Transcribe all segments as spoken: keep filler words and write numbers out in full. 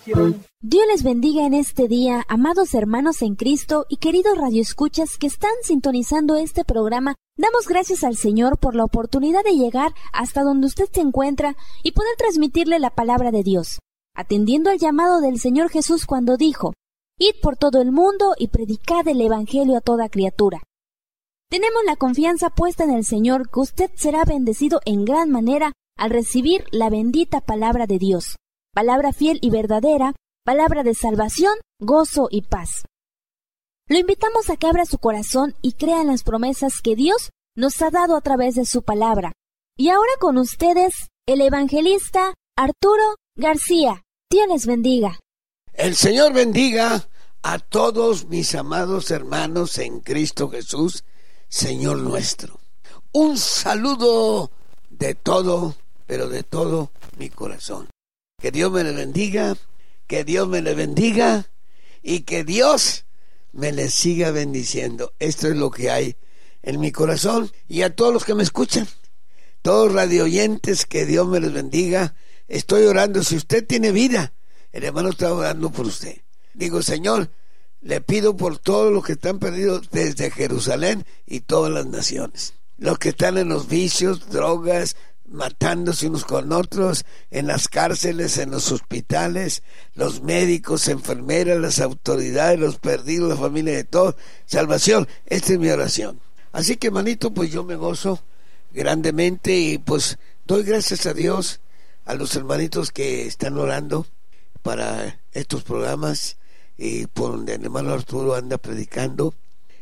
Dios les bendiga en este día, amados hermanos en Cristo y queridos radioescuchas que están sintonizando este programa. Damos gracias al Señor por la oportunidad de llegar hasta donde usted se encuentra y poder transmitirle la palabra de Dios, atendiendo al llamado del Señor Jesús cuando dijo: «Id por todo el mundo y predicad el Evangelio a toda criatura». Tenemos la confianza puesta en el Señor que usted será bendecido en gran manera al recibir la bendita palabra de Dios, palabra fiel y verdadera, palabra de salvación, gozo y paz. Lo invitamos a que abra su corazón y crea en las promesas que Dios nos ha dado a través de su palabra. Y ahora con ustedes, el evangelista Arturo García. Dios les bendiga. El Señor bendiga a todos mis amados hermanos en Cristo Jesús, Señor nuestro. Un saludo de todo, pero de todo mi corazón. Que Dios me le bendiga, que Dios me le bendiga y que Dios me le siga bendiciendo. Esto es lo que hay en mi corazón. Y a todos los que me escuchan, todos radio oyentes, que Dios me les bendiga. Estoy orando. Si usted tiene vida, el hermano está orando por usted. Digo, Señor, le pido por todos los que están perdidos desde Jerusalén y todas las naciones. Los que están en los vicios, drogas, matándose unos con otros, en las cárceles, en los hospitales, los médicos, enfermeras, las autoridades, los perdidos, la familia de todos. Salvación, esta es mi oración. Así que, hermanito, pues yo me gozo grandemente y pues doy gracias a Dios, a los hermanitos que están orando para estos programas, y por donde el hermano Arturo anda predicando,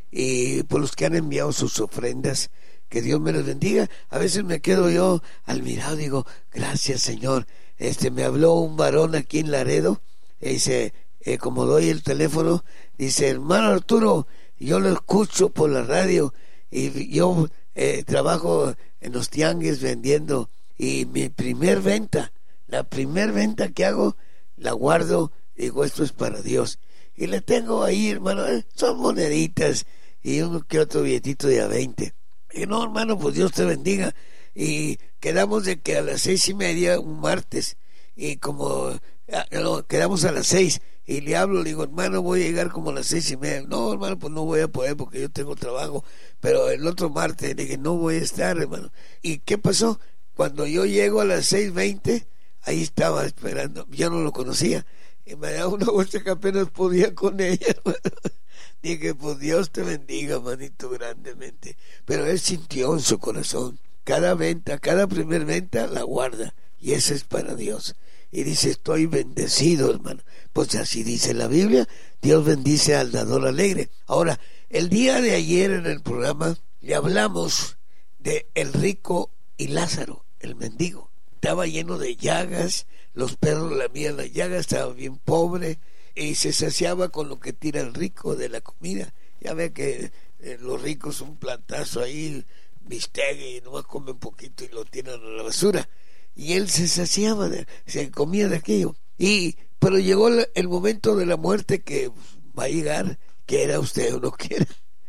y por los que han enviado sus ofrendas. Que Dios me los bendiga. A veces me quedo yo al mirado, digo, gracias, Señor. Este me habló un varón aquí en Laredo, y dice, eh, como doy el teléfono, dice, hermano Arturo, yo lo escucho por la radio, y yo eh, trabajo en los tianguis vendiendo, y mi primer venta, la primer venta que hago, la guardo, digo, esto es para Dios. Y le tengo ahí, hermano, eh, son moneditas, y uno que otro billetito de a veinte. Y no, hermano, pues Dios te bendiga. Y quedamos de que a las seis y media, un martes, y como no, quedamos a las seis, y le hablo, le digo, hermano, voy a llegar como a las seis y media. No, hermano, pues no voy a poder porque yo tengo trabajo, pero el otro martes le dije, no voy a estar, hermano. ¿Y qué pasó? Cuando yo llego a las seis veinte, ahí estaba esperando, yo no lo conocía, y me daba una bolsa que apenas podía con ella, hermano. Dije, pues Dios te bendiga, manito, grandemente. Pero él sintió en su corazón, cada venta, cada primer venta la guarda, y esa es para Dios. Y dice, estoy bendecido, hermano. Pues así dice la Biblia, Dios bendice al dador alegre. Ahora, el día de ayer en el programa le hablamos de el rico y Lázaro, el mendigo. Estaba lleno de llagas, los perros lamían las llagas, estaba bien pobre, y se saciaba con lo que tira el rico de la comida. Ya ve que eh, los ricos un plantazo ahí, bistec, y nomás comen poquito y lo tiran a la basura. Y él se saciaba, de, se comía de aquello. Y pero llegó el, el momento de la muerte, que va a llegar, quiera usted o no quiera.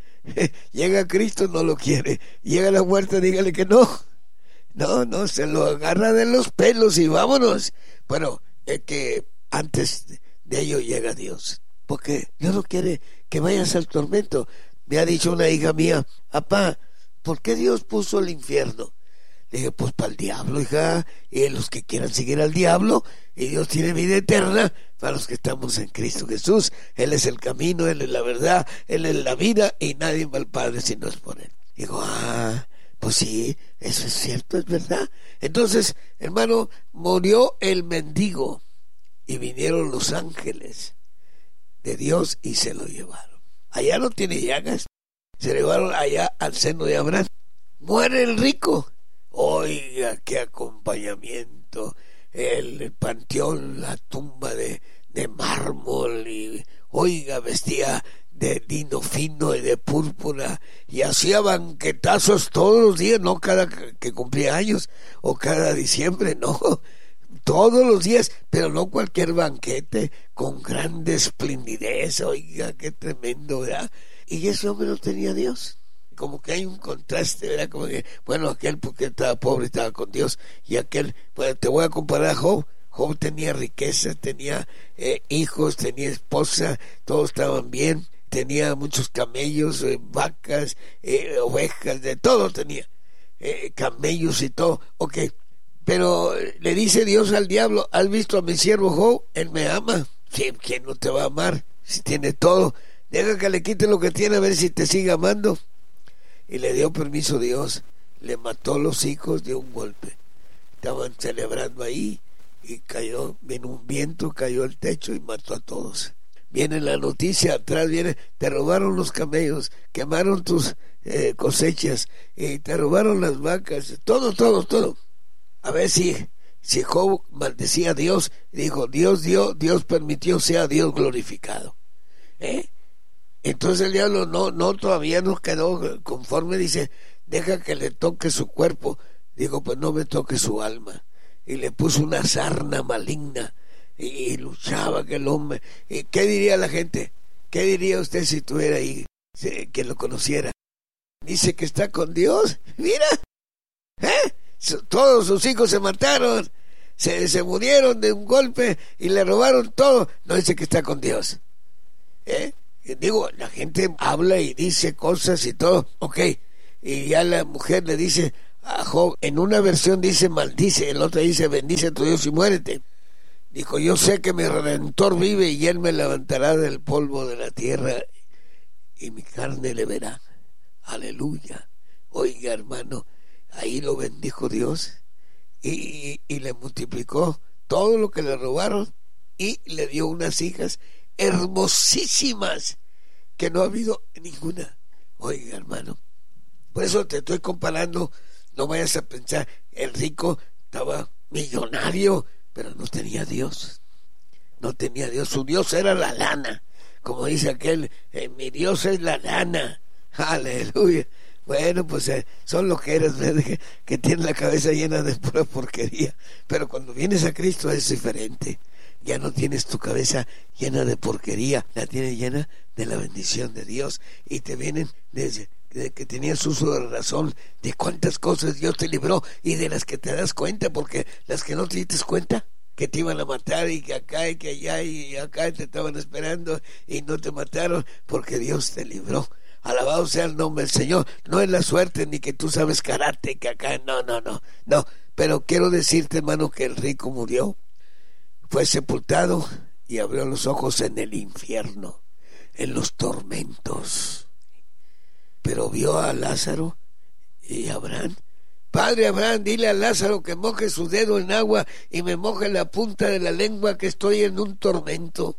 Llega Cristo, no lo quiere. Llega la muerte, dígale que no. No, no, se lo agarra de los pelos y vámonos. Bueno, es que antes de, de ello llega Dios, porque Dios no quiere que vayas al tormento. Me ha dicho una hija mía, papá, ¿por qué Dios puso el infierno? Le dije, pues para el diablo, hija, y los que quieran seguir al diablo, y Dios tiene vida eterna para los que estamos en Cristo Jesús. Él es el camino, Él es la verdad, Él es la vida, y nadie va al Padre si no es por Él. Digo, ah, pues sí, eso es cierto, es verdad. Entonces, hermano, murió el mendigo, y vinieron los ángeles de Dios y se lo llevaron. Allá no tiene llagas, se lo llevaron allá al seno de Abraham. Muere el rico. Oiga, qué acompañamiento. El, el panteón, la tumba de, de mármol, y oiga, vestía de lino fino y de púrpura, y hacía banquetazos todos los días, no cada que cumplía años o cada diciembre, no, todos los días, pero no cualquier banquete, con grande esplendidez. Oiga, qué tremendo, ¿verdad? Y ese hombre no tenía Dios. Como que hay un contraste, ¿verdad? Como que, bueno, aquel porque estaba pobre estaba con Dios, y aquel, pues te voy a comparar a Job. Job tenía riqueza, tenía eh, hijos, tenía esposa, todos estaban bien, tenía muchos camellos, eh, vacas, eh, ovejas, de todo tenía, eh, camellos y todo, ok, pero le dice Dios al diablo, ¿has visto a mi siervo Job? Él me ama. Sí, ¿quién no te va a amar si tiene todo? Deja que le quite lo que tiene a ver si te sigue amando. Y le dio permiso Dios, le mató los hijos de un golpe. Estaban celebrando ahí y cayó, vino un viento, cayó el techo y mató a todos. Viene la noticia atrás, viene, te robaron los camellos, quemaron tus eh, cosechas, y te robaron las vacas, todo, todo, todo. A ver si, si Job maldecía a Dios, dijo, Dios dio, Dios permitió, sea Dios glorificado. ¿Eh? Entonces el diablo no, no todavía no quedó conforme, dice, deja que le toque su cuerpo. Digo, pues no me toque su alma. Y le puso una sarna maligna y, y luchaba aquel hombre. ¿Y qué diría la gente? ¿Qué diría usted si estuviera ahí, si, que lo conociera? Dice que está con Dios. Mira, ¿eh? Todos sus hijos se mataron, se, se murieron de un golpe y le robaron todo. No, dice que está con Dios. ¿Eh? Digo, la gente habla y dice cosas y todo, ok, y ya la mujer le dice a Job, en una versión dice maldice, en la otra dice bendice a tu Dios y muérete. Dijo, yo sé que mi Redentor vive y él me levantará del polvo de la tierra y mi carne le verá. Aleluya. Oiga, hermano, ahí lo bendijo Dios y, y, y le multiplicó todo lo que le robaron y le dio unas hijas hermosísimas que no ha habido ninguna. Oiga, hermano, por eso te estoy comparando. No vayas a pensar, el rico estaba millonario, pero no tenía Dios, no tenía Dios. Su Dios era la lana, como dice aquel, eh, mi Dios es la lana. Aleluya. Bueno, pues eh, son los que eres, que, que tienen la cabeza llena de pura porquería. Pero cuando vienes a Cristo es diferente. Ya no tienes tu cabeza llena de porquería, la tienes llena de la bendición de Dios. Y te vienen desde, desde que tenías uso de razón, de cuántas cosas Dios te libró y de las que te das cuenta, porque las que no te diste cuenta, que te iban a matar y que acá y que allá y acá te estaban esperando y no te mataron, porque Dios te libró. Alabado sea el nombre del Señor. No es la suerte ni que tú sabes karate, que acá, no, no, no, no. Pero quiero decirte, hermano, que el rico murió, fue sepultado y abrió los ojos en el infierno, en los tormentos. Pero vio a Lázaro y a Abraham. Padre Abraham, dile a Lázaro que moje su dedo en agua y me moje la punta de la lengua, que estoy en un tormento.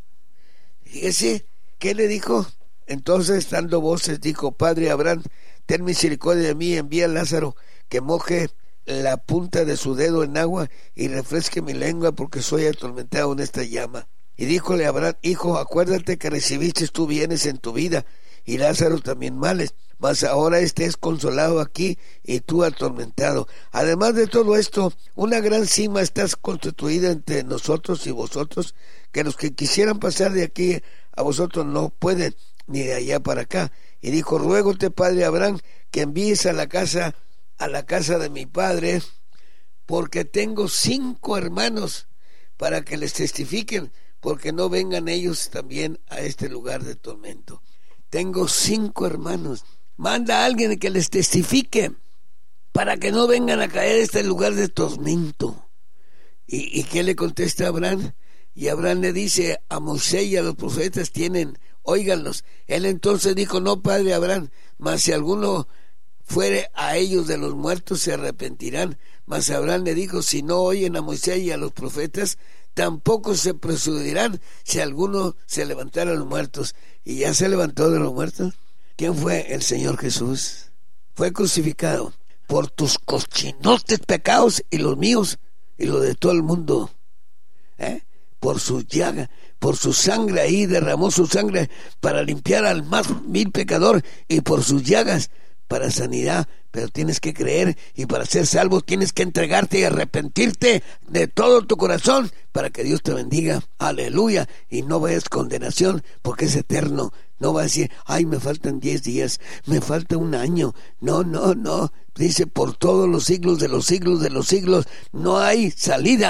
Fíjese, ¿qué le dijo? Entonces, dando voces, dijo, Padre Abraham, ten misericordia de mí, envía a Lázaro que moje la punta de su dedo en agua y refresque mi lengua, porque soy atormentado en esta llama. Y díjole a Abraham, hijo, acuérdate que recibiste tú bienes en tu vida y Lázaro también males, mas ahora este es consolado aquí y tú atormentado. Además de todo esto, una gran cima está constituida entre nosotros y vosotros, que los que quisieran pasar de aquí a vosotros no pueden, ni de allá para acá. Y dijo, ruégote, padre Abraham, que envíes a la casa a la casa de mi padre, porque tengo cinco hermanos, para que les testifiquen, porque no vengan ellos también a este lugar de tormento. Tengo cinco hermanos, manda a alguien que les testifique, para que no vengan a caer a este lugar de tormento. ¿Y, y qué le contesta Abraham? Y Abraham le dice, a Moisés y a los profetas tienen, óiganlos. Él entonces dijo, no, padre Abraham, mas si alguno fuere a ellos de los muertos se arrepentirán. Mas Abraham le dijo, si no oyen a Moisés y a los profetas, tampoco se persuadirán si alguno se levantara de los muertos. Y ya se levantó de los muertos. ¿Quién fue? El Señor Jesús. Fue crucificado por tus cochinotes pecados y los míos y los de todo el mundo. ¿Eh? Por su llaga, por su sangre, ahí derramó su sangre para limpiar al más vil pecador, y por sus llagas para sanidad. Pero tienes que creer, y para ser salvo tienes que entregarte y arrepentirte de todo tu corazón para que Dios te bendiga. Aleluya. Y no vayas a condenación, porque es eterno. No vas a decir, ay, me faltan diez días, me falta un año. No, no, no. Dice, por todos los siglos de los siglos de los siglos no hay salida.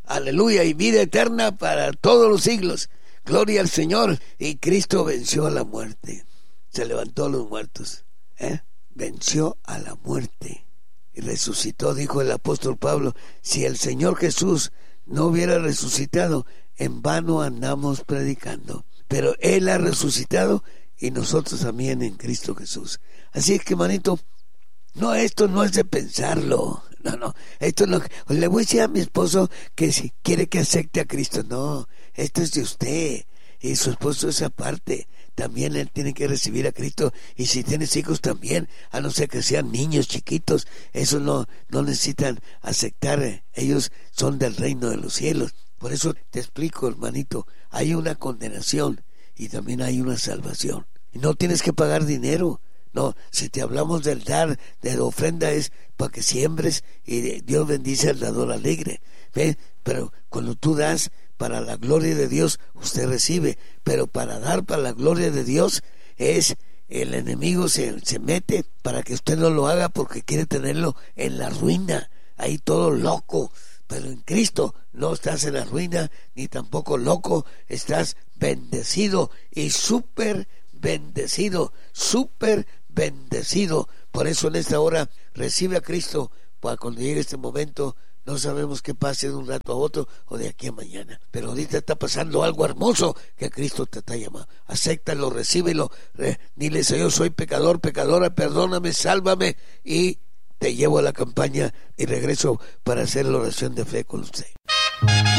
aleluya, y vida eterna para todos los siglos. Gloria al Señor. Y Cristo venció a la muerte, se levantó a los muertos, ¿eh? Venció a la muerte y resucitó. Dijo el apóstol Pablo: si el Señor Jesús no hubiera resucitado, en vano andamos predicando, pero Él ha resucitado y nosotros también en Cristo Jesús. Así es que, manito, no, esto no es de pensarlo, no, no, esto no, le voy a decir a mi esposo que si quiere que acepte a Cristo, no, esto es de usted, y su esposo es aparte, también él tiene que recibir a Cristo, y si tienes hijos también, a no ser que sean niños chiquitos, esos no, no necesitan aceptar, ellos son del reino de los cielos. Por eso te explico, hermanito, hay una condenación y también hay una salvación, y no tienes que pagar dinero. No, si te hablamos del dar, de la ofrenda, es para que siembres y Dios bendice al dador alegre. ¿Ves? Pero cuando tú das para la gloria de Dios, usted recibe. Pero para dar para la gloria de Dios, es el enemigo se, se mete para que usted no lo haga porque quiere tenerlo en la ruina, ahí todo loco. Pero en Cristo no estás en la ruina, ni tampoco loco, estás bendecido y súper bendecido, súper bendecido. Por eso en esta hora recibe a Cristo, para cuando llegue este momento. No sabemos qué pase de un rato a otro o de aquí a mañana, pero ahorita está pasando algo hermoso que Cristo te está llamando. Acéptalo, recíbelo, eh, dile: yo soy pecador, pecadora, perdóname, sálvame, y te llevo a la campaña y regreso para hacer la oración de fe con usted.